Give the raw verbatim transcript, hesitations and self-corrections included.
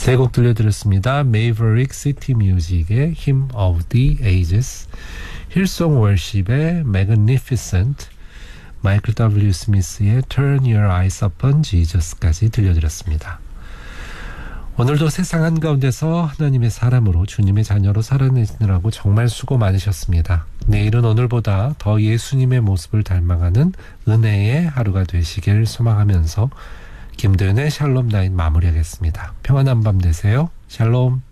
세 곡 들려드렸습니다. Maverick City Music의 Hymn of the Ages, Hillsong Worship의 Magnificent, 마이클 더블유 스미스의 Turn Your Eyes Upon Jesus까지 들려드렸습니다. 오늘도 세상 한가운데서 하나님의 사람으로 주님의 자녀로 살아내시느라고 정말 수고 많으셨습니다. 내일은 오늘보다 더 예수님의 모습을 닮아가는 은혜의 하루가 되시길 소망하면서 김도연의 샬롬 나인 마무리하겠습니다. 평안한 밤 되세요. 샬롬.